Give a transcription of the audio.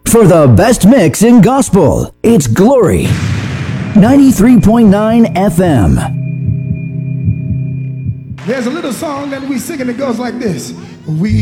For the best mix in gospel, it's Glory 93.9 FM. There's a little song that we sing and it goes like this. We